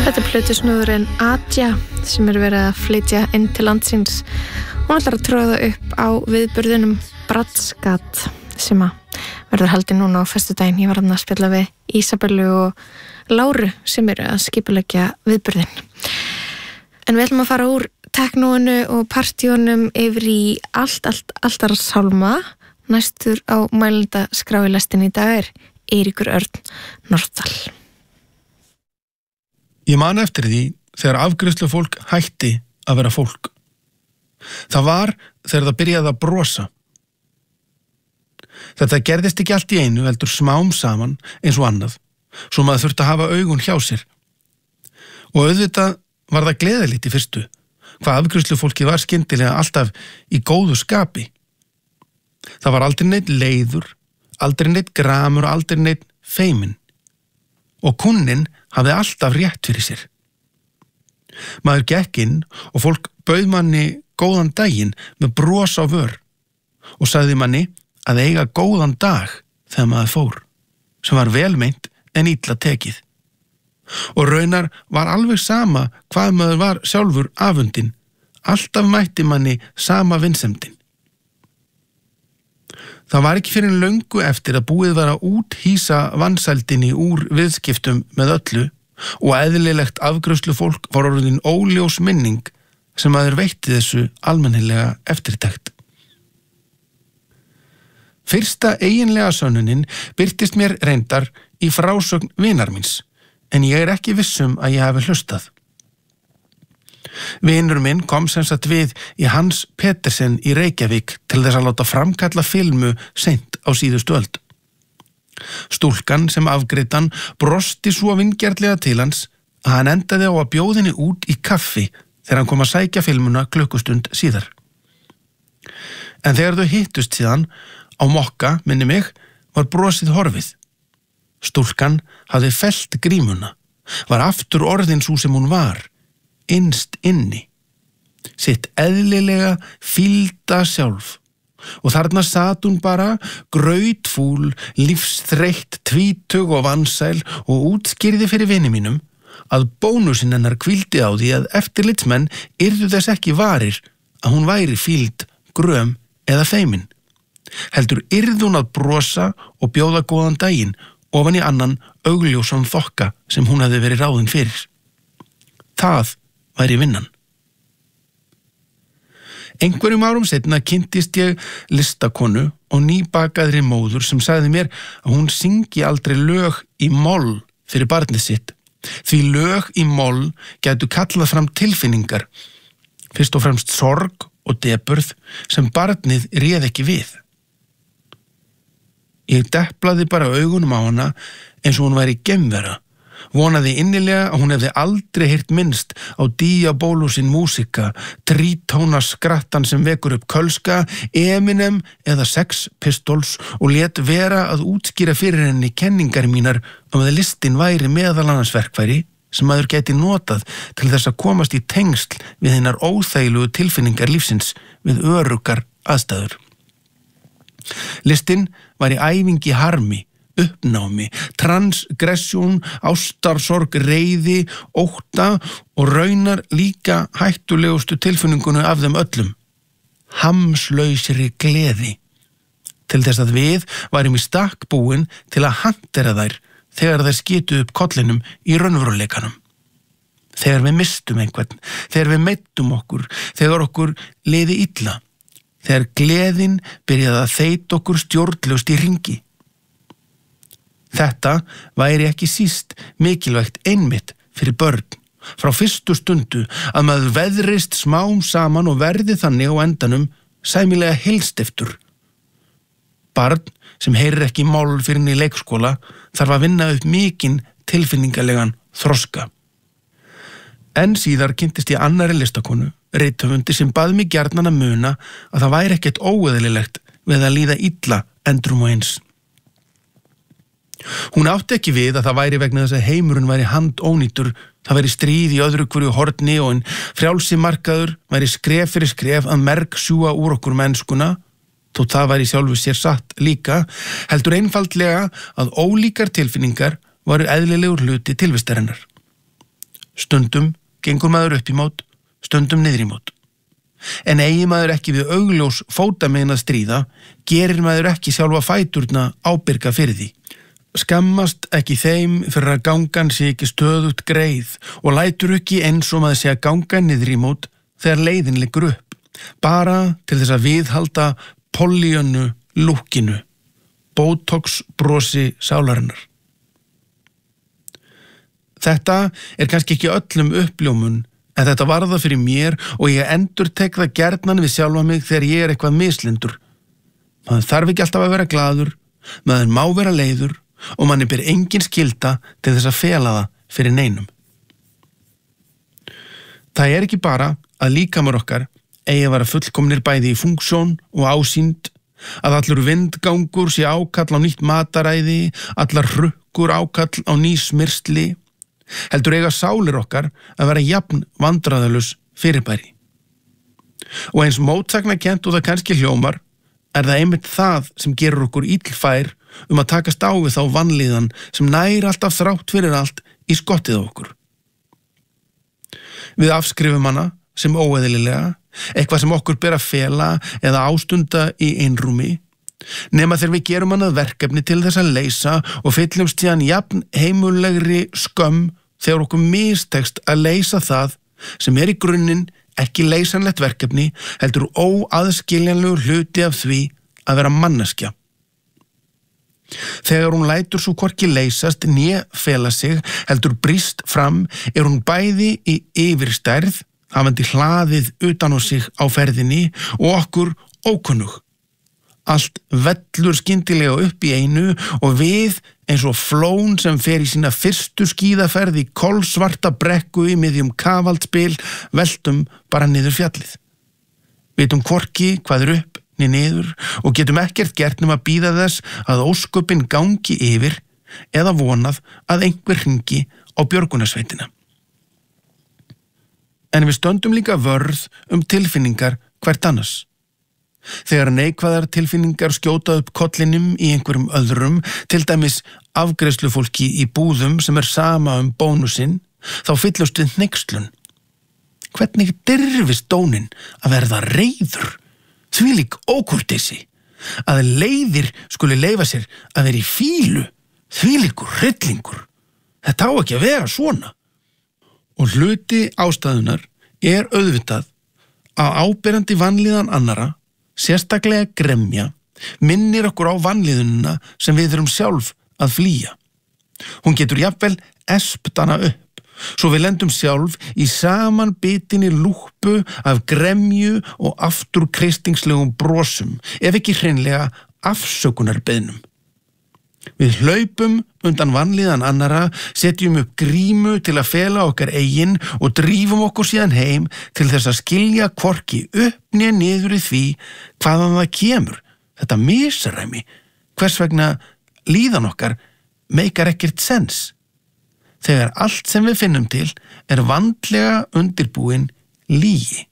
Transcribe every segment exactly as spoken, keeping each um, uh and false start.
Þetta er plötusnúðurinn Adja sem er verið að flytja inn til landsins. Hún ætlar að tróða upp á viðburðunum Bratsgat sem að verður haldið núna á föstudaginn. Ég var að spjalla við Ísabellu og Láru sem eru að skipuleggja viðburðin. En við ætlum að fara úr teknóinu og partíunum yfir í allt, allt, alltara sálma. Næstur á mælenda skráilestin í dag er Eiríkur Örn Norðdal. Ég man eftir því þegar afgreiðslu fólk hætti að vera fólk. Það var þegar það byrjaði að brosa. Þetta gerðist ekki allt í einu, heldur smám saman eins og annað, svo maður þurfti að hafa augun hjá sér. Og auðvitað var það gleðilegt í fyrstu, hvað afgreiðslu fólki var skyndilega alltaf í góðu skapi. Það var aldrei neitt leiður, aldrei neitt gramur, aldrei neitt feiminn. Og kunninn hafði alltaf rétt fyrir sér. Maður gekk inn og fólk bauð manni góðan daginn með bros á vör og sagði manni að eiga góðan dag þegar maður fór, sem var velmeint en illa tekið. Og raunar var alveg sama hvað maður var sjálfur afundinn, alltaf mætti manni sama vinsemdin. Það var ekki fyrir löngu eftir að búið var að úthýsa vansældinni úr viðskiptum með öllu og eðlilegt afgreiðslu fólk var orðin óljós minning sem maður veitti þessu almennilega eftirtekt. Fyrsta eiginlega sönnunin birtist mér reyndar í frásögn vinar míns, en ég er ekki vissum að ég hafi hlustað. Vinur minn kom sem sagt við í Hans Petersen í Reykjavík til þess að láta framkalla filmu seint á síðustu öld. Stúlkan sem afgreitan brosti svo vingjarnlega til hans að hann endaði á að bjóða henni út í kaffi þegar hann kom að sækja filmuna klukkustund síðar. En þegar þau hittust síðan á mokka, minni mig, var brosið horfið. Stúlkan hafði fellt grímuna, var aftur orðin sú sem hún var, innst inni, sitt eðlilega fílda sjálf. Og þarna sat hún bara, grautfúl, lífsþreytt, tvítug og vansæl og útskýrði fyrir vini mínum að bónusinn hennar hvíldi á því að eftirlitsmenn yrðu þess ekki varir að hún væri fíld, gröm eða feimin. Heldur yrði hún að brosa og bjóða góðan daginn ofan í annan augljósan þokka sem hún hefði verið ráðin fyrir. Það væri vinnan. Einhverjum árum seinna kynntist ég listakonu og nýbakaðri móður sem sagði mér að hún syngi aldrei lög í moll fyrir barnið sitt, því lög í moll gætu kallað fram tilfinningar, fyrst og fremst sorg og depurð sem barnið réð ekki við. Ég deplaði bara augunum á hana eins og hún væri geimvera, vonaði innilega að hún hefði aldrei heyrt minnst á Diabolúsin músika, trítóna skrattan sem vekur upp kölska, Eminem eða Sex Pistols og lét vera að útskýra fyrir henni kenningar mínar um að listin væri meðal annars verkfæri sem maður gæti notað til þess að komast í tengsl við hinnar óþægilegu tilfinningar lífsins við öruggar aðstæður. Listin var í æfingi harmi, uppnámi, transgressjón, ástarsorg, reiði, ótta og raunar líka hættulegustu tilfinningunu af þeim öllum, hamslausri gleði, til þess að við værum í stakk búin til að hantera þær þegar þær skitu upp kollinum í raunveruleikanum. Þegar við mistum einhvern, þegar við meittum okkur, þegar okkur liði illa, þegar gleðin byrjaði að þeyta okkur stjórnlaust í hringi. Þetta væri ekki síst mikilvægt einmitt fyrir börn frá fyrstu stundu að maður veðrist smám saman og verði þannig á endanum sæmilega heilstiftur. Barn sem heyrir ekki mál fyrir í leikskóla þarf að vinna upp mikinn tilfinningalegan þroska. En síðar kynntist ég annarri listakonu, rithöfundi sem bað mig gjarnan að muna að það væri ekkert óeðlilegt við að líða illa endrum og eins. Hún átti ekki við að það væri vegna þess að heimurinn væri handónýtur, það væri stríð í öðru hverju horni og en frjálsi markaður væri skref fyrir skref að merg sjúga úr okkur mennskuna, þó það væri sjálfu sér satt líka, heldur einfaldlega að ólíkar tilfinningar varu eðlilegur hluti tilvistarinnar. Stundum gengur maður upp í mót, stundum niður í mót. En eigi maður ekki við augljós fótamein að stríða, gerir maður ekki sjálfa fæturna ábyrga fyrir því. Skammast ekki þeim fyrir að gangan sé ekki stöðugt greið og lætur ekki eins og maður sé að ganga niður í mót þegar leiðin liggur upp, bara til þess að viðhalda Pollyannu lúkkinu, Botox brosi sálarinnar. Þetta er kannski ekki öllum uppljómun, en þetta var það fyrir mér og ég endurtek það gjarnan við sjálfa mig þegar ég er eitthvað mislindur. Maður þarf ekki alltaf að vera glaður, maður má vera leiður og manni ber engin skylda til þess að fela það fyrir neinum. Það er ekki bara að líkamar okkar eigi að vera fullkomnir bæði í funksjón og ásýnd, að allur vindgangur sé ákall á nýtt mataræði, allar hrukkur ákall á ný smyrsli, heldur eiga sálir okkar að vera jafn vandræðalaus fyrirbæri. Og eins mótsagnakent og það kannski hljómar, er það einmitt það sem gerur okkur illfær um að takast á við þá vanlíðan sem nær alltaf þrátt fyrir allt í skottið á okkur. Við afskrifum hana sem óeðlilega, eitthvað sem okkur ber að fela eða ástunda í einrúmi, nema þegar við gerum hana verkefni til þess að leysa og fyllumst síðan jafn heimurlegri skömm þegar okkur mistekst að leysa það sem er í grunninn ekki leysanlegt verkefni, heldur óaðskiljanlegur hluti af því að vera manneskja. Þegar hún lætur svo hvorki leysast né fela sig, heldur brýst fram, er hún bæði í yfirstærð, hafandi hlaðið utan á sig á ferðinni og okkur ókunnug. Allt vellur skyndilega upp í einu og við eins og flón sem fer í sína fyrstu skíðaferð í kolsvarta brekku í miðjum kafaldspil veltum bara niður fjallið. Vitum hvorki hvað er upp niður niður og getum ekkert gert nema að bíða þess að ósköpin gangi yfir eða vonað að einhver hringi á björgunarsveitina. En við stöndum líka vörð um tilfinningar hvert annars. Þegar neikvæðar tilfinningar skjóta upp kollinum í einhverjum öðrum, til dæmis afgreiðslufólki í búðum sem er sama um bónusinn, þá fyllust við hneykslun. Hvernig dirfist dónin að verða reiður, þvílík ókurteisi, að leiðir skuli leyfa sér að vera í fílu, þvílíkur hryllingur. Þetta á ekki að vera svona. Og hluti ástæðunar er auðvitað að áberandi vanlíðan annara, sérstaklega gremja, minnir okkur á vanlíðunina sem við erum sjálf að flýja. Hún getur jafnvel espt hana upp, svo við lendum sjálf í samanbitinni lúppu af gremju og afturkreistinglegum brosum, ef ekki hreinlega afsökunarbeiðnum. Við hlaupum undan vanlíðan annara, setjum upp grímu til að fela okkar eigin og drífum okkur síðan heim til þess að skilja hvorki upp né niður í því hvaðan það kemur. Þetta misræmi, hvers vegna líðan okkar meikar ekkert sens. Þegar allt sem við finnum til er vandlega undirbúin lygi.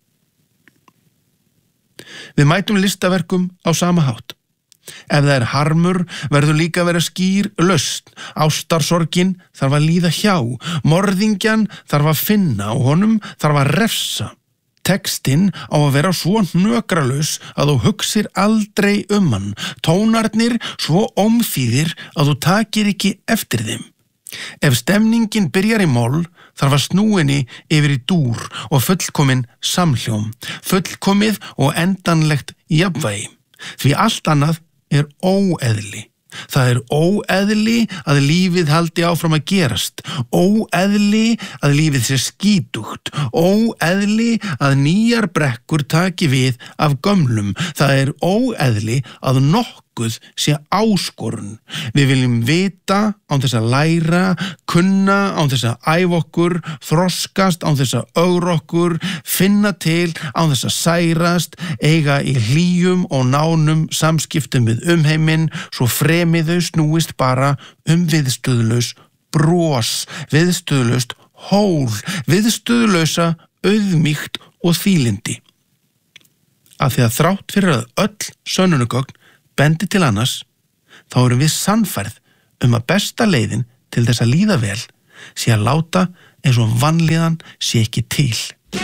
Við mætum listaverkum á sama hátt. Ef það er harmur, verður líka að vera skýr lausn. Ástarsorgin þarf að líða hjá. Morðingjan þarf að finna og honum þarf að refsa. Textinn á að vera svo hnökralaus að þú hugsir aldrei um hann. Tónarnir svo ómþýðir að þú takir ekki eftir þeim. Ef stemningin byrjar í moll, þarf að snúinni yfir í dúr og fullkomin samhljóm. Fullkomið og endanlegt jafnvægi. Því allt annað er óeðli. Það er óeðli að lífið haldi áfram að gerast. Óeðli að lífið sé skítugt. Óeðli að nýjar brekkur taki við af gömlum. Það er óeðli að nokkuð sé áskorun. Við viljum vita án þess að læra, kunna án þess að æfa okkur, þroskast án þess að ögra okkur, finna til án þess að særast, eiga í hlýjum og nánum samskiptum við umheiminn, svo fremið þau snúist bara um viðstöðulaus bros, viðstöðulaust hól, viðstöðulausa auðmýkt og þýlindi. Af því að þrátt fyrir að öll sönnunargögn bendi til annars, þá erum við sannfærð um að besta leiðin til þess að líða vel sé að láta eins og vanlíðan sé ekki til.